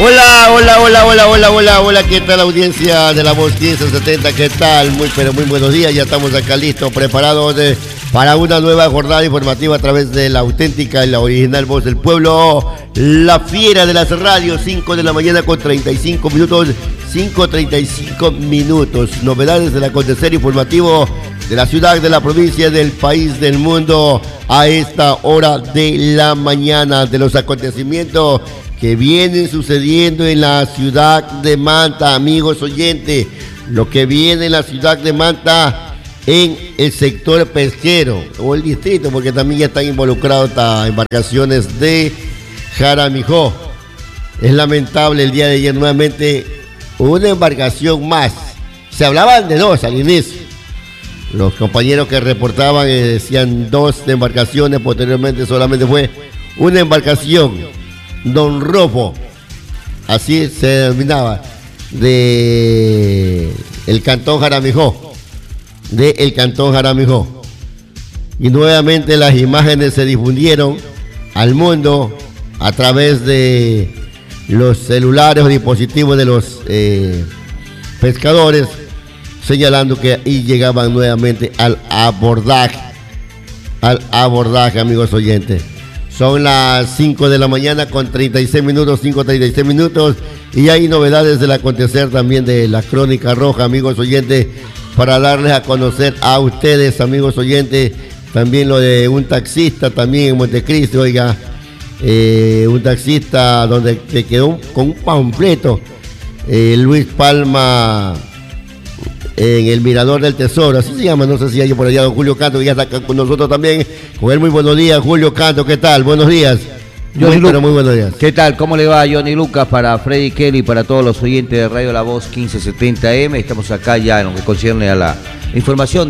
Hola, ¿qué tal audiencia de la Voz 1570? ¿Qué tal? Muy buenos días, ya estamos acá listos, preparados para una nueva jornada informativa a través de la auténtica y la original Voz del Pueblo, la fiera de las radios, 5 de la mañana con 35 minutos, 5:35 minutos, novedades del acontecer informativo de la ciudad, de la provincia, del país, del mundo, a esta hora de la mañana, de los acontecimientos que vienen sucediendo en la ciudad de Manta, amigos oyentes, lo que viene en la ciudad de Manta en el sector pesquero o el distrito, porque también ya están involucrados estas embarcaciones de Jaramijó. Es lamentable el día de ayer nuevamente una embarcación más. Se hablaban de dos al inicio. Los compañeros que reportaban decían dos embarcaciones, posteriormente solamente fue una embarcación. Don Rofo, así se denominaba, de el Cantón Jaramijó, y nuevamente las imágenes se difundieron al mundo a través de los celulares o dispositivos de los pescadores, señalando que ahí llegaban nuevamente al abordaje, amigos oyentes. Son las 5 de la mañana con 36 minutos, 5:36 minutos, y hay novedades del acontecer también de la Crónica Roja, amigos oyentes, para darles a conocer a ustedes, amigos oyentes, también lo de un taxista también en Montecristi, oiga, un taxista donde se quedó con un panfleto, Luis Palma, en el Mirador del Tesoro, así se llama, no sé si hay por allá don Julio Canto, que ya está con nosotros también. Con él, muy buenos días, Julio Canto, ¿qué tal? Buenos días. Muy buenos días. ¿Qué tal? ¿Cómo le va, Johnny Lucas, para Freddy Kelly, para todos los oyentes de Radio La Voz 1570M? Estamos acá ya en lo que concierne a la información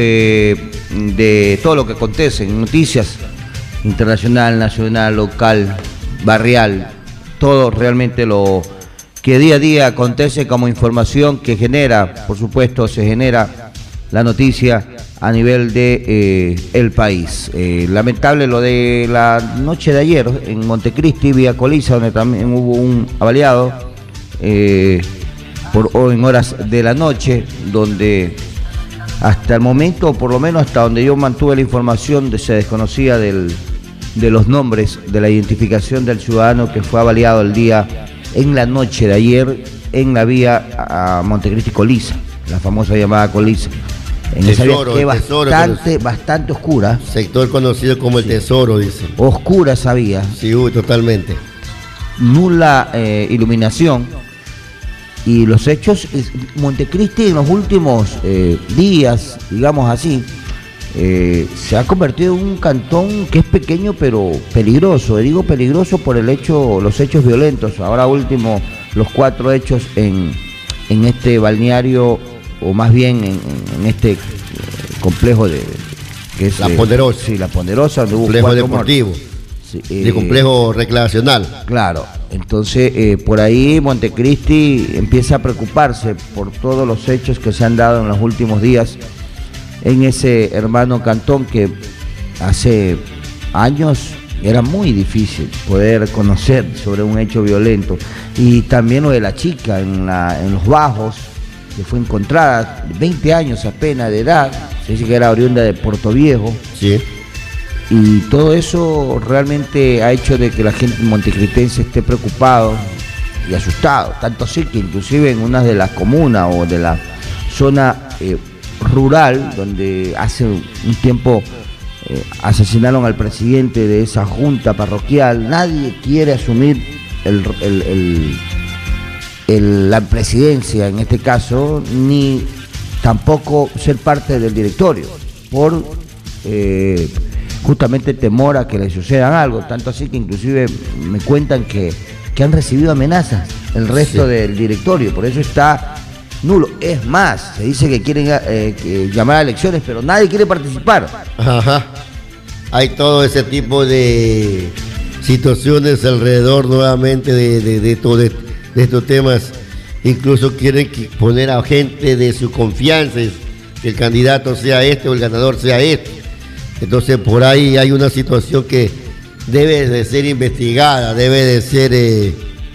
de todo lo que acontece en noticias internacional, nacional, local, barrial, todo realmente lo que día a día acontece como información que genera, por supuesto, se genera la noticia a nivel de el país. Lamentable lo de la noche de ayer en Montecristi, vía Coliza, donde también hubo un avaliado en horas de la noche, donde hasta el momento, por lo menos hasta donde yo mantuve la información, se desconocía de los nombres, de la identificación del ciudadano que fue avaliado el día en la noche de ayer en la vía a Montecristi Coliza, la famosa llamada Coliza. En esa vía que es bastante oscura. Sector conocido como el Tesoro, dice. Oscura esa vía. Sí, totalmente. Nula iluminación. Y los hechos, Montecristi en los últimos días, digamos así, se ha convertido en un cantón que es pequeño pero peligroso. Digo peligroso por los hechos violentos. Ahora último, los 4 hechos en este balneario, o más bien en este complejo que es La Ponderosa. Sí, La Ponderosa, donde hubo complejo deportivo. Sí, de complejo recreacional. Claro, entonces por ahí Montecristi empieza a preocuparse por todos los hechos que se han dado en los últimos días en ese hermano cantón, que hace años era muy difícil poder conocer sobre un hecho violento. Y también lo de la chica en los Bajos, que fue encontrada, 20 años apenas de edad, se dice que era oriunda de Puerto Viejo. Sí. Y todo eso realmente ha hecho de que la gente montecristense esté preocupado y asustado, tanto así que inclusive en una de las comunas o de la zona rural, donde hace un tiempo asesinaron al presidente de esa junta parroquial, nadie quiere asumir la presidencia en este caso, ni tampoco ser parte del directorio, por justamente temor a que le sucedan algo, tanto así que inclusive me cuentan que han recibido amenazas el resto del directorio, por eso está nulo. Es más, se dice que quieren llamar a elecciones, pero nadie quiere participar. Ajá. Hay todo ese tipo de situaciones alrededor nuevamente de estos temas. Incluso quieren poner a gente de su confianza, que el candidato sea este o el ganador sea este. Entonces por ahí hay una situación que debe de ser investigada, debe de ser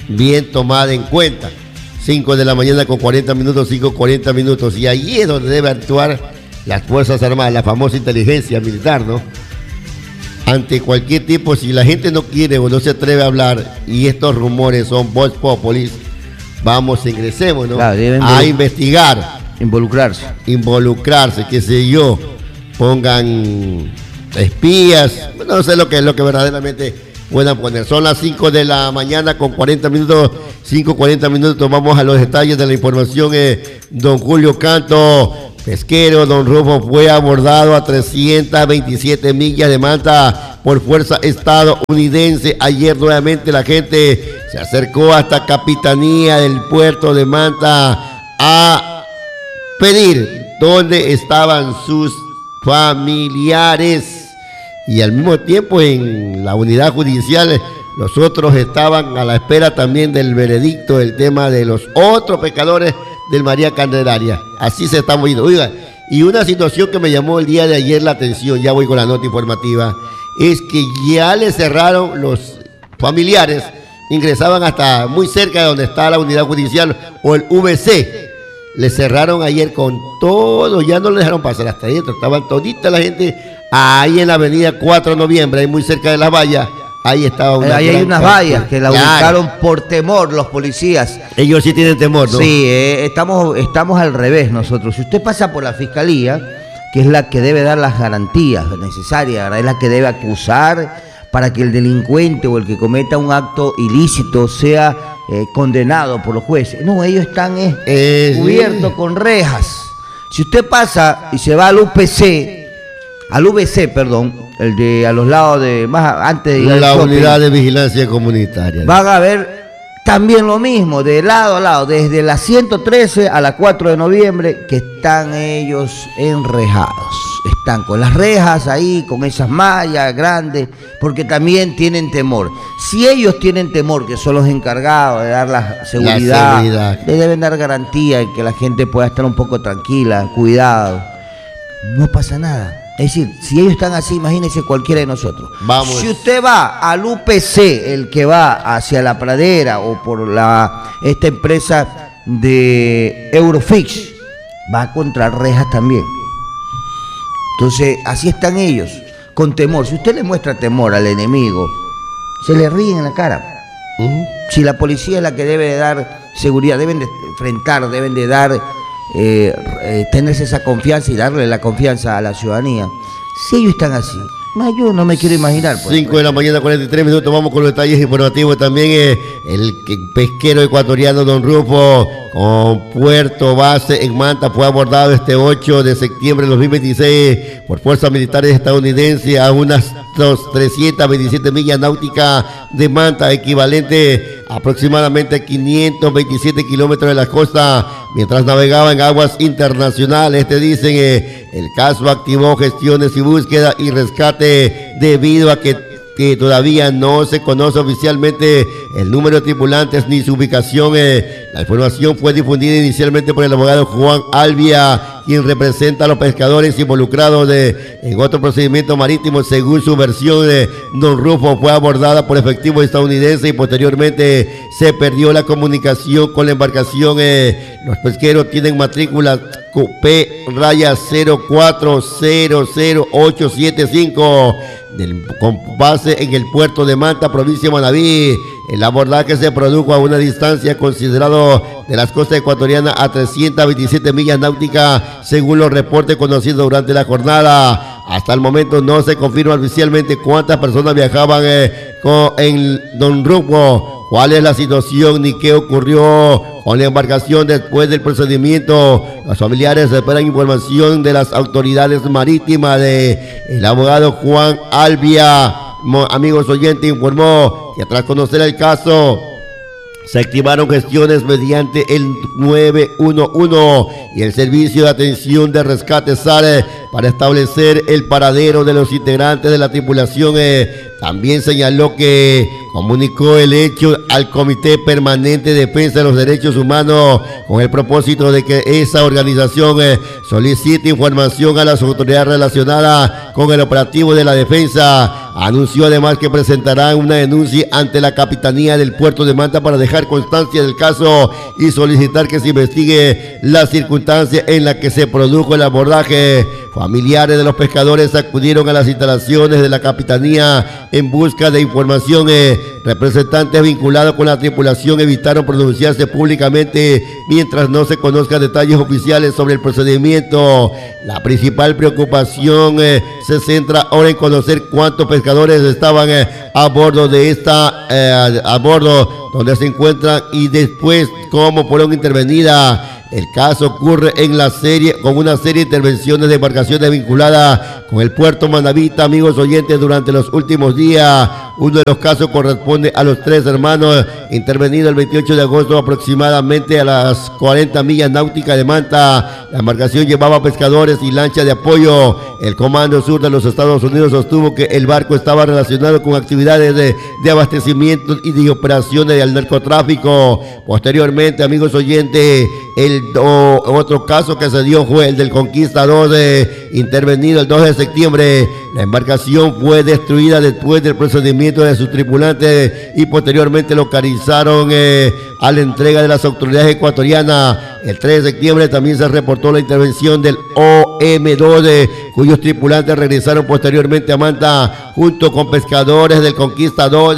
bien tomada en cuenta. 5 de la mañana con 40 minutos, 5:40 minutos. Y allí es donde debe actuar las Fuerzas Armadas, la famosa inteligencia militar, ¿no? Ante cualquier tipo, si la gente no quiere o no se atreve a hablar y estos rumores son vox populis, vamos, ingresemos, ¿no? Claro, a investigar. Involucrarse, qué sé yo, pongan espías, no sé lo que verdaderamente puedan poner. Son las 5 de la mañana con 40 minutos, 5:40 minutos, vamos a los detalles de la información. Don Julio Canto, pesquero, don Rufo, fue abordado a 327 millas de Manta por fuerza estadounidense. Ayer nuevamente la gente se acercó hasta Capitanía del puerto de Manta a pedir dónde estaban sus familiares, y al mismo tiempo en la unidad judicial los otros estaban a la espera también del veredicto del tema de los otros pescadores del María Candelaria. Así se está moviendo. Oiga, y una situación que me llamó el día de ayer la atención, ya voy con la nota informativa, es que ya le cerraron los familiares, ingresaban hasta muy cerca de donde está la unidad judicial o el VC. Le cerraron ayer con todo, ya no le dejaron pasar hasta adentro, estaban todita la gente ahí en la avenida 4 de noviembre, ahí muy cerca de las vallas, ahí estaba una ahí hay unas vallas que la ubicaron por temor los policías. Ellos sí tienen temor, ¿no? Sí, estamos al revés nosotros. Si usted pasa por la fiscalía, que es la que debe dar las garantías necesarias, es la que debe acusar para que el delincuente o el que cometa un acto ilícito sea condenado por los jueces. No, ellos están cubiertos con rejas. Si usted pasa y se va al VC, el de a los lados de más antes de ir la unidad de vigilancia comunitaria, van a ver también lo mismo, de lado a lado, desde la 113 a la 4 de noviembre, que están ellos enrejados. Están con las rejas ahí, con esas mallas grandes, porque también tienen temor. Si ellos tienen temor, que son los encargados de dar la seguridad, les deben dar garantía de que la gente pueda estar un poco tranquila, cuidado. No pasa nada. Es decir, si ellos están así, imagínense cualquiera de nosotros. Vamos. Si usted va al UPC, el que va hacia la pradera o por esta empresa de Eurofix, va a encontrar rejas también. Entonces, así están ellos, con temor. Si usted le muestra temor al enemigo, se le ríen en la cara. Si la policía es la que debe de dar seguridad, deben de enfrentar, deben de dar, tenerse esa confianza y darle la confianza a la ciudadanía. Si ellos están así, yo no me quiero imaginar. 5 de la mañana, 43 minutos, vamos con los detalles informativos. También el pesquero ecuatoriano Don Rufo, con puerto base en Manta, fue abordado este 8 de septiembre de 2026 por fuerzas militares estadounidenses a unas 327 millas náuticas de Manta, equivalente a aproximadamente 527 kilómetros de la costa, mientras navegaba en aguas internacionales. Dicen, el caso activó gestiones y búsqueda y rescate debido a que todavía no se conoce oficialmente el número de tripulantes ni su ubicación. La información fue difundida inicialmente por el abogado Juan Albia, quien representa a los pescadores involucrados en otro procedimiento marítimo. Según su versión, Don Rufo fue abordada por efectivos estadounidenses y posteriormente se perdió la comunicación con la embarcación. Los pesqueros tienen matrícula P-0400875 con base en el puerto de Manta, provincia de Manabí. El abordaje se produjo a una distancia considerada de las costas ecuatorianas a 327 millas náuticas, según los reportes conocidos durante la jornada. Hasta el momento no se confirma oficialmente cuántas personas viajaban en Don Rufo, cuál es la situación ni qué ocurrió con la embarcación después del procedimiento. Los familiares esperan información de las autoridades marítimas. El abogado Juan Albia, amigos oyentes, informó que tras conocer el caso se activaron gestiones mediante el 911 y el servicio de atención de rescate SAR para establecer el paradero de los integrantes de la tripulación. También señaló que comunicó el hecho al Comité Permanente de Defensa de los Derechos Humanos con el propósito de que esa organización solicite información a las autoridades relacionadas con el operativo de la defensa. Anunció además que presentarán una denuncia ante la Capitanía del Puerto de Manta para dejar constancia del caso y solicitar que se investigue las circunstancias en las que se produjo el abordaje. Familiares de los pescadores acudieron a las instalaciones de la Capitanía en busca de información. Representantes vinculados con la tripulación evitaron pronunciarse públicamente mientras no se conozcan detalles oficiales sobre el procedimiento. La principal preocupación se centra ahora en conocer cuántos pescadores estaban a bordo de a bordo donde se encuentran y después cómo fueron intervenidas. El caso ocurre con una serie de intervenciones de embarcaciones vinculadas con el puerto Manavita, amigos oyentes, durante los últimos días. Uno de los casos corresponde a los 3 hermanos intervenidos el 28 de agosto aproximadamente a las 40 millas náuticas de Manta. La embarcación llevaba pescadores y lancha de apoyo. El Comando Sur de los Estados Unidos sostuvo que el barco estaba relacionado con actividades de abastecimiento y de operaciones del narcotráfico. Posteriormente, amigos oyentes, otro caso que se dio fue el del Conquistador, intervenido el 2 de septiembre. La embarcación fue destruida después del procedimiento de sus tripulantes y posteriormente localizaron a la entrega de las autoridades ecuatorianas. El 3 de septiembre también se reportó la intervención del OM2, cuyos tripulantes regresaron posteriormente a Manta junto con pescadores del Conquistador.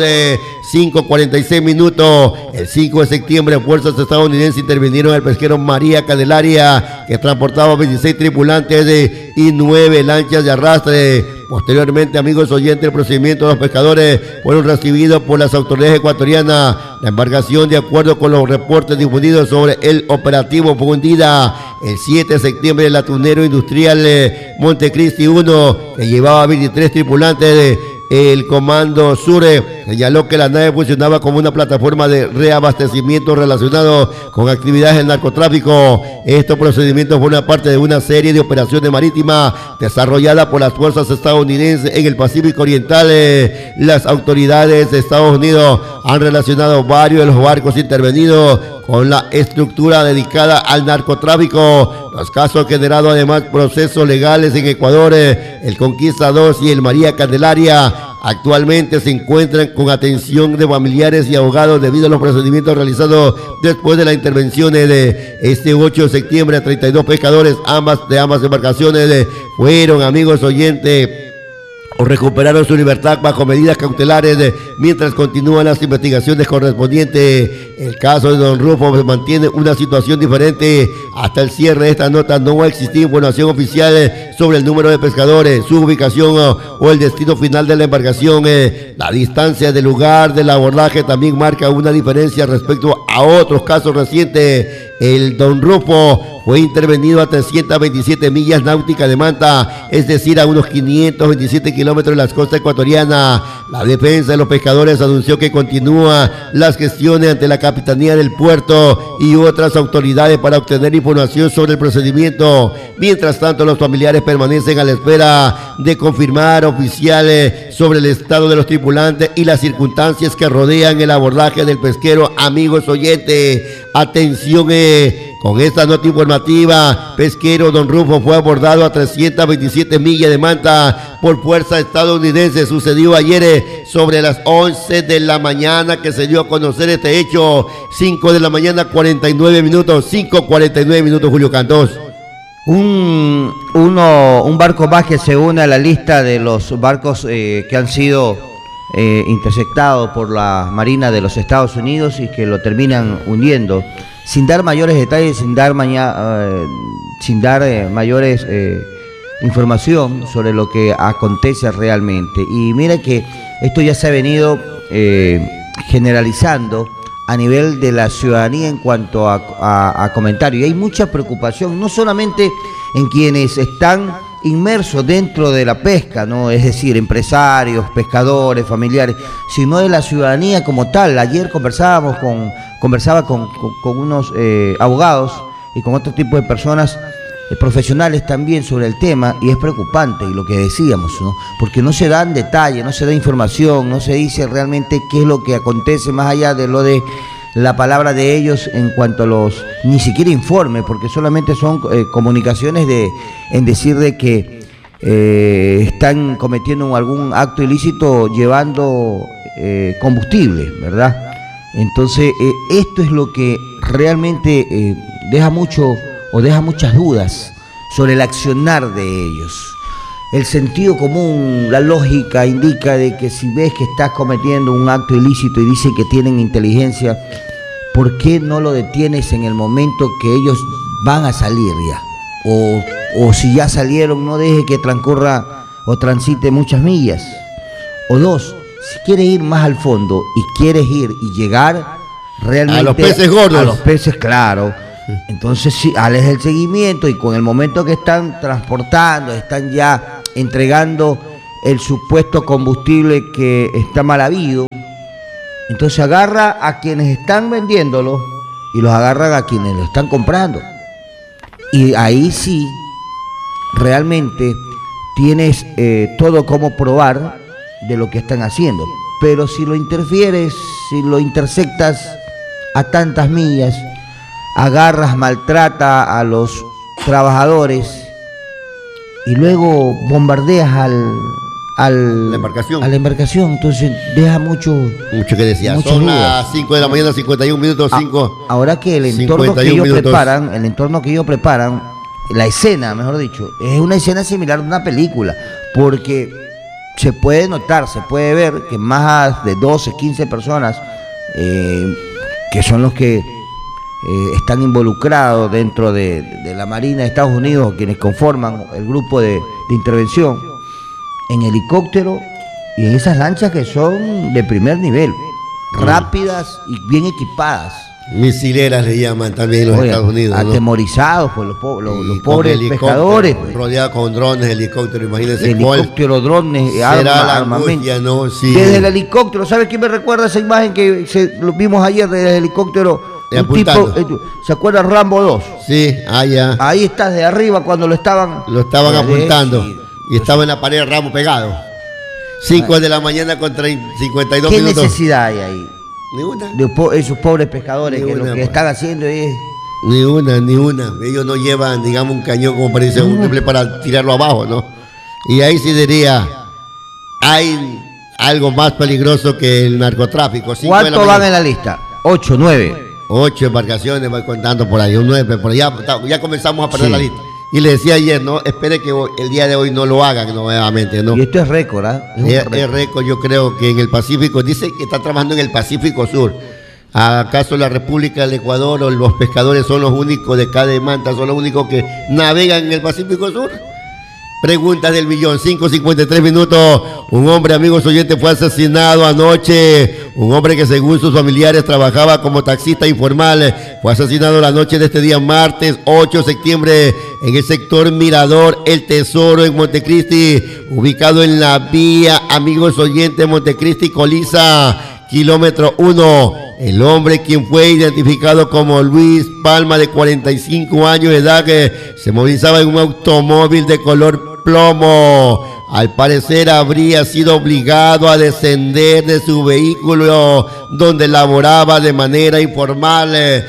5:46 minutos. El 5 de septiembre, fuerzas estadounidenses intervinieron en el pesquero María Candelaria, que transportaba 26 tripulantes y 9 lanchas de arrastre. Posteriormente, amigos oyentes, el procedimiento de los pescadores fueron recibidos por las autoridades ecuatorianas. La embarcación, de acuerdo con los reportes difundidos sobre el operativo, fue hundida el 7 de septiembre el atunero industrial Montecristi 1, que llevaba 23 tripulantes. El Comando Sur señaló que la nave funcionaba como una plataforma de reabastecimiento relacionado con actividades del narcotráfico. Estos procedimientos forman parte de una serie de operaciones marítimas desarrolladas por las fuerzas estadounidenses en el Pacífico Oriental. Las autoridades de Estados Unidos han relacionado varios de los barcos intervenidos con la estructura dedicada al narcotráfico. Los casos han generado además procesos legales en Ecuador. El Conquistador y el María Candelaria actualmente se encuentran con atención de familiares y abogados debido a los procedimientos realizados después de las intervenciones de este 8 de septiembre. 32 pescadores de ambas embarcaciones fueron, amigos oyentes, o recuperaron su libertad bajo medidas cautelares mientras continúan las investigaciones correspondientes. El caso de Don Rufo mantiene una situación diferente. Hasta el cierre de esta nota no existía información oficial sobre el número de pescadores, su ubicación o el destino final de la embarcación. La distancia del lugar del abordaje también marca una diferencia respecto a otros casos recientes. El Don Rufo fue intervenido a 327 millas náuticas de Manta, es decir, a unos 527 kilómetros de las costas ecuatorianas. La defensa de los pescadores anunció que continúa las gestiones ante la Capitanía del Puerto y otras autoridades para obtener información sobre el procedimiento. Mientras tanto, los familiares permanecen a la espera de confirmar oficiales sobre el estado de los tripulantes y las circunstancias que rodean el abordaje del pesquero. Amigos oyentes, atención, con esta nota informativa, pesquero Don Rufo fue abordado a 327 millas de Manta por fuerza estadounidense. Sucedió ayer sobre las 11 de la mañana que se dio a conocer este hecho. 5 de la mañana, 49 minutos, 5:49 minutos, Julio Cantós. Un barco más que se une a la lista de los barcos que han sido interceptados por la Marina de los Estados Unidos y que lo terminan hundiendo. Sin dar mayores detalles, sin dar mayores información sobre lo que acontece realmente. Y mira que esto ya se ha venido generalizando a nivel de la ciudadanía en cuanto a comentarios. Y hay mucha preocupación, no solamente en quienes están inmersos dentro de la pesca, ¿no? Es decir, empresarios, pescadores, familiares, sino de la ciudadanía como tal. Ayer conversaba con unos abogados y con otro tipo de personas profesionales también sobre el tema, y es preocupante, y lo que decíamos, ¿no? Porque no se dan detalles, no se da información, no se dice realmente qué es lo que acontece más allá de lo de la palabra de ellos en cuanto a los, ni siquiera informe, porque solamente son comunicaciones en decir de que están cometiendo algún acto ilícito llevando combustible, ¿verdad? Entonces esto es lo que realmente deja muchas dudas sobre el accionar de ellos. El sentido común, la lógica indica de que si ves que estás cometiendo un acto ilícito y dicen que tienen inteligencia, ¿por qué no lo detienes en el momento que ellos van a salir ya? O si ya salieron, no deje que transcurra o transite muchas millas. O dos, si quieres ir más al fondo y quieres ir y llegar realmente a los peces gordos. A los peces, claro. Entonces sí, hales el seguimiento y con el momento que están transportando, están ya entregando el supuesto combustible que está mal habido, entonces agarra a quienes están vendiéndolo y los agarran a quienes lo están comprando. Y ahí sí, realmente tienes todo como probar de lo que están haciendo. Pero si lo interfieres, si lo intersectas a tantas millas, agarras, maltrata a los trabajadores y luego bombardeas a la embarcación, entonces deja mucho que decía. Son las 5 de la mañana, 51 minutos, 5. Ahora que el entorno que ellos preparan, la escena, mejor dicho, es una escena similar a una película, porque se puede notar, se puede ver que más de 12, 15 personas que son los que están involucrados dentro de la Marina de Estados Unidos, quienes conforman el grupo de intervención, en helicóptero y en esas lanchas que son de primer nivel, rápidas y bien equipadas. Misileras le llaman también los Estados Unidos, ¿no? Atemorizados por los pobres pescadores. Rodeados con drones, helicópteros, imagínense. Helicóptero, drones, armamento. ¿No? Sí. Desde el helicóptero, ¿sabes quién me recuerda esa imagen que lo vimos ayer desde el helicóptero? Un tipo, ¿se acuerda Rambo 2? Sí, allá. Ahí estás de arriba cuando lo estaban apuntando. Y estaba en la pared Rambo pegado. 5 de la mañana con 52 ¿Qué minutos. ¿Qué necesidad hay ahí? Ni una. De esos pobres pescadores que lo que están haciendo es... Ni una. Ellos no llevan, digamos, un cañón como para decir un triple para tirarlo abajo, ¿no? Y ahí sí diría, hay algo más peligroso que el narcotráfico. ¿Cuántos van en la lista? 8, 9. 8 embarcaciones, voy contando por ahí, un 9, por allá ya comenzamos a perder la lista. Y le decía ayer, no, espere que el día de hoy no lo hagan nuevamente, ¿no? Y esto es récord, ¿ah? Es récord, yo creo que en el Pacífico, dice que está trabajando en el Pacífico Sur. ¿Acaso la República del Ecuador o los pescadores son los únicos de Cade Manta, son los únicos que navegan en el Pacífico Sur? Preguntas del millón, 5:53 minutos. Un hombre, amigos oyentes, fue asesinado anoche. Un hombre que según sus familiares trabajaba como taxista informal. Fue asesinado la noche de este día martes 8 de septiembre en el sector Mirador El Tesoro en Montecristi, ubicado en la vía, amigos oyentes, Montecristi Coliza, kilómetro 1. El hombre, quien fue identificado como Luis Palma, de 45 años de edad, que se movilizaba en un automóvil de color plomo. Al parecer habría sido obligado a descender de su vehículo donde laboraba de manera informal.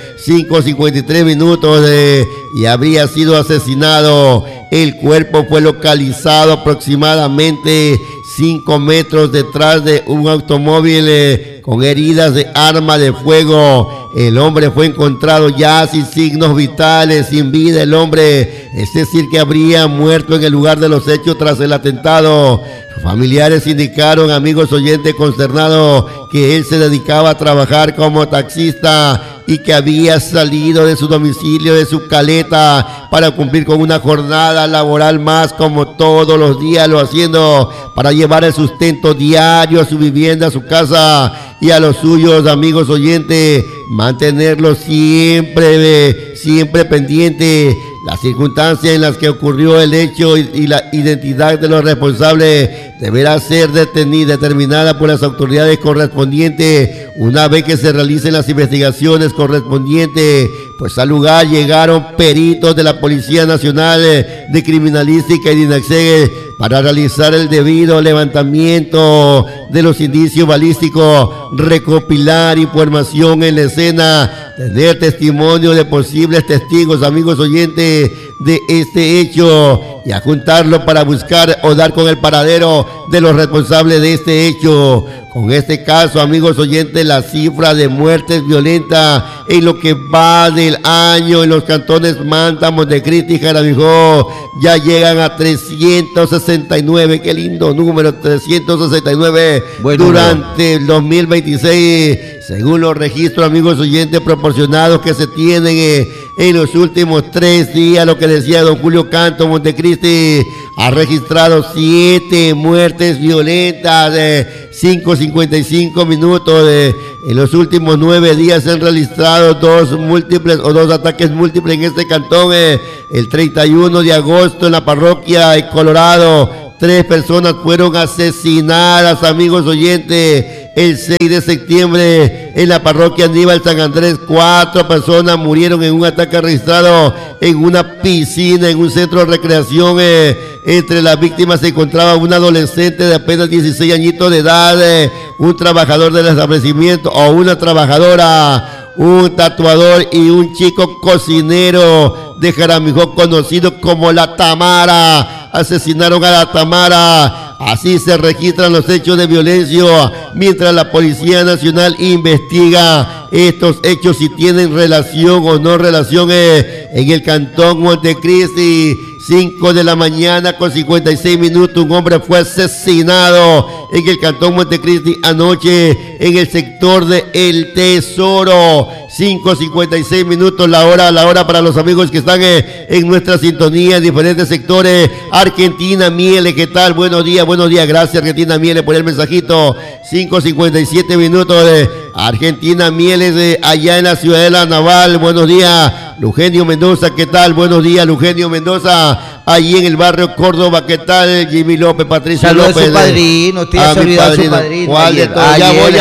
5:53 minutos y habría sido asesinado. El cuerpo fue localizado aproximadamente 5 metros detrás de un automóvil con heridas de arma de fuego. El hombre fue encontrado ya sin signos vitales, sin vida. El hombre, es decir, que habría muerto en el lugar de los hechos tras el atentado. Sus familiares indicaron, amigos oyentes, consternados, que él se dedicaba a trabajar como taxista y que había salido de su domicilio, de su caleta, para cumplir con una jornada laboral más, como todos los días lo haciendo, para llevar el sustento diario a su vivienda, a su casa y a los suyos, amigos oyentes, mantenerlo siempre pendiente. Las circunstancias en las que ocurrió el hecho y la identidad de los responsables deberá ser determinada por las autoridades correspondientes, una vez que se realicen las investigaciones correspondientes, pues al lugar llegaron peritos de la Policía Nacional de Criminalística y de INACSEG para realizar el debido levantamiento de los indicios balísticos, recopilar información en la escena, tener testimonio de posibles testigos, amigos oyentes, de este hecho y adjuntarlo para buscar o dar con el paradero de los responsables de este hecho. Con este caso, amigos oyentes, la cifra de muertes violentas en lo que va del año en los cantones Manta, Montecristi y Jaramijó ya llegan a 369. Qué lindo número, 369 durante el 2026, según los registros, amigos oyentes, proporcionados que se tienen en los últimos 3 días. Lo que decía don Julio Canto, Montecristi ha registrado 7 muertes violentas de 5:55 minutos. En los últimos 9 días se han registrado 2 ataques múltiples en este cantón. El 31 de agosto en la parroquia de Colorado, 3 personas fueron asesinadas, amigos oyentes. El 6 de septiembre en la parroquia Aníbal San Andrés, 4 personas murieron en un ataque registrado en una piscina, en un centro de recreación. Entre las víctimas se encontraba un adolescente de apenas 16 añitos de edad, un trabajador del establecimiento o una trabajadora, un tatuador y un chico cocinero de Jaramijó conocido como La Tamara. Asesinaron a La Tamara. Así se registran los hechos de violencia mientras la Policía Nacional investiga estos hechos si tienen relación o no relación en el cantón Montecristi. 5 de la mañana con 56 minutos, un hombre fue asesinado en el cantón Montecristi anoche en el sector de El Tesoro. 5:56 minutos, la hora para los amigos que están en nuestra sintonía en diferentes sectores. Argentina Miele, ¿qué tal? Buenos días, gracias Argentina Miele por el mensajito. 5:57 minutos de Argentina Miele allá en la Ciudadela Naval. Buenos días, Lugenio Mendoza, ¿qué tal? Buenos días, Lugenio Mendoza, allí en el barrio Córdoba, ¿qué tal? Jimmy López, Patricia Saludos López. A su padrino, usted ya se olvidó de su padrino. ¿Cuál de todos?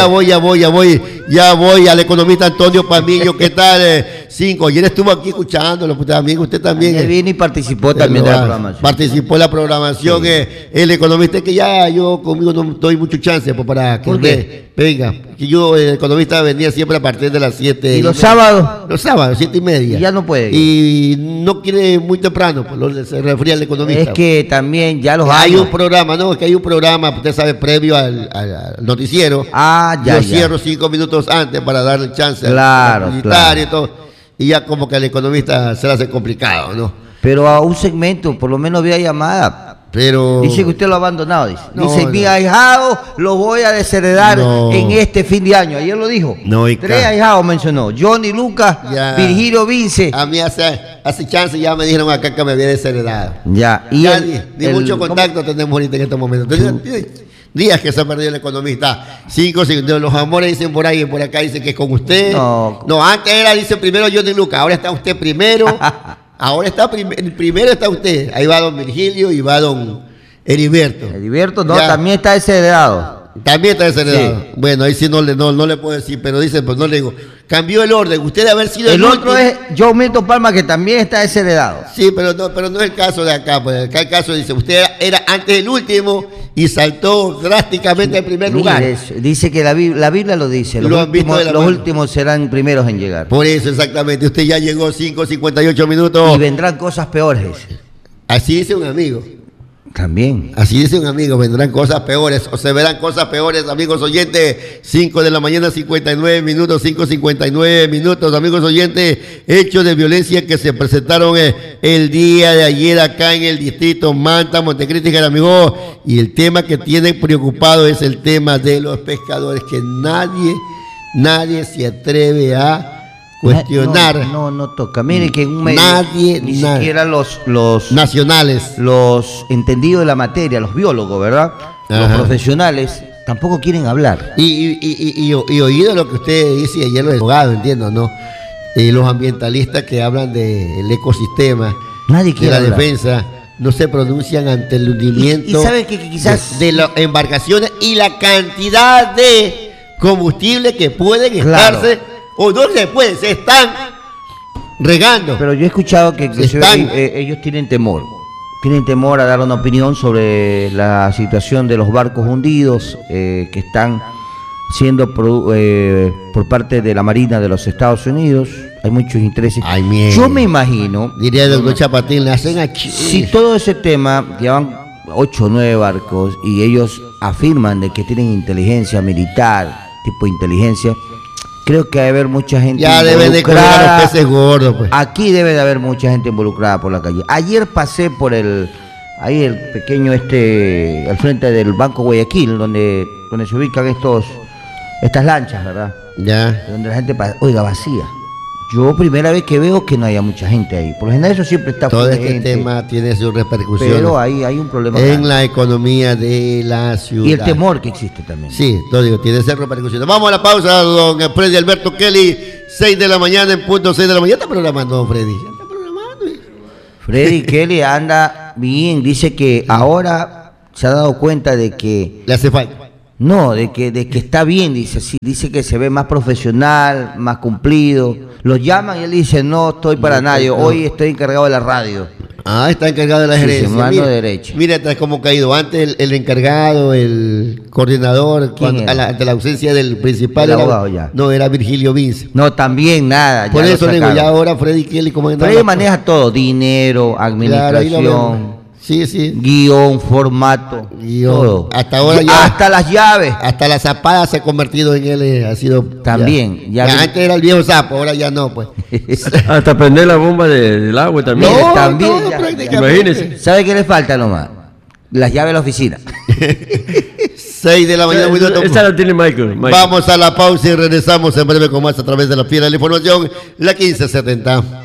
Ya voy al economista Antonio Pamillo, ¿qué tal? 5, ayer estuvo aquí escuchándolo, usted también. Él vino y participó también de la programación. Participó en la programación, sí. El economista, que ya yo conmigo no doy mucho chance para que venga. Que yo, el economista, venía siempre a partir de las 7. ¿Y los sábados? Los sábados, 7:30. Y ya no puede. Y no quiere muy temprano, pues se refería al economista. Es que también ya los hay un programa, ¿no? Es que hay un programa, usted sabe, previo al noticiero. Yo cierro 5 minutos antes para darle chance claro. y todo. Y ya como que al economista se le hace complicado, ¿no? Pero a un segmento, por lo menos había llamada. Pero dice que usted lo ha abandonado, dice, mi ahijado lo voy a desheredar en este fin de año. Ayer lo dijo. 3 ahijados mencionó. Johnny Lucas, Virgilio Vince. A mí hace chance ya me dijeron acá que me había desheredado. Ya. Y ya ni mucho contacto tenemos ahorita en estos momentos. Días que se ha perdido el economista. 5, los amores dicen por ahí, por acá dicen que es con usted. No, antes era, dice primero Johnny Lucas, ahora está usted primero. Ahora está primero está usted. Ahí va don Virgilio y va don Heriberto. Heriberto también está desheredado. También está desheredado. Sí. Bueno, ahí sí no le puedo decir, pero dice, pues no le digo. Cambió el orden. Usted de haber sido el otro último. Es Joe Milton Palma, que también está desheredado. Sí, pero no es el caso de acá. Pues acá el caso dice, usted era antes el último y saltó drásticamente al primer lugar. Dice que la Biblia lo dice. Los últimos serán primeros en llegar. Por eso, exactamente. Usted ya llegó 5:58 minutos. Y vendrán cosas peores. Así dice un amigo. También. Así dice un amigo, vendrán cosas peores, o se verán cosas peores, amigos oyentes. 5 de la mañana, 59 minutos, 5:59 minutos, amigos oyentes. Hechos de violencia que se presentaron el día de ayer acá en el distrito Manta, Montecristi y Jaramijó. Y el tema que tiene preocupado es el tema de los pescadores, que nadie se atreve a cuestionar. No toca. Mire que en un medio ni siquiera los nacionales, los entendidos de la materia, los biólogos, ¿verdad? Los profesionales tampoco quieren hablar. Y oído lo que usted dice ayer, los abogados, entiendo, ¿no? Los ambientalistas que hablan del ecosistema, nadie quiere de la defensa, no se pronuncian ante el hundimiento y sabe que quizás de las embarcaciones y la cantidad de combustible que pueden Claro. estarse, o no se puede, se están regando. Pero yo he escuchado que Están- ellos tienen temor. Tienen temor a dar una opinión sobre la situación de los barcos hundidos que están siendo por parte de la Marina de los Estados Unidos. Hay muchos intereses. Ay, miedo. Yo me imagino, Diría el doctor Chapatín, le hacen aquí. si todo ese tema, llevan 8 o 9 barcos y ellos afirman de que tienen inteligencia militar, tipo inteligencia, creo que debe haber mucha gente Ya deben de comer a involucrada. los peces gordos, pues. Aquí debe de haber mucha gente involucrada por la calle. Ayer pasé por el pequeño al frente del Banco Guayaquil, donde se ubican estas lanchas, ¿verdad? Ya. Donde la gente pasa, oiga, vacía. Yo primera vez que veo que no haya mucha gente ahí. Por lo general eso siempre está Todo full de este gente, tema tiene sus repercusiones pero ahí hay un problema en grande. la economía de la ciudad. Y el temor que existe también. Sí, lo digo, tiene sus repercusiones. Vamos a la pausa, don Freddy Alberto Kelly, 6 de la mañana, en punto 6 de la mañana. ¿Está programando, don Freddy? ¿Ya está programando? Freddy Kelly anda bien, dice que ahora se ha dado cuenta de que Le hace falta. no, de que está bien, dice, sí, dice que se ve más profesional, más cumplido. Los llaman y él dice, no estoy para nadie, hoy estoy encargado de la radio. Ah, está encargado de la Sí, gerencia. sí, mano Mira, derecha. Mira hasta cómo ha caído. Antes el encargado, el coordinador, ¿Quién era? ante la ausencia del principal. El abogado ya. No, era Virgilio Vince. No, también nada. Por ya lo eso le digo, sacaron. ya ahora Freddy Kelly, ¿cómo anda? Freddy maneja todo, dinero, Claro, ahí lo administración, vemos. Sí, sí. guión, formato, Guión. todo. Hasta ahora ya- Hasta las llaves. Hasta la zapada se ha convertido en él, ha sido... También, ya vi- antes era el viejo sapo, ahora ya no, pues. Hasta prender la bomba del agua también. Mire, No, también todo ya. prácticamente. Imagínese. ¿Sabe qué le falta nomás? Las llaves de la oficina. 6 de la mañana, muy minuto. Esa la tiene Michael. Vamos a la pausa y regresamos en breve con más a través de la Fiera de la Información, la 1570.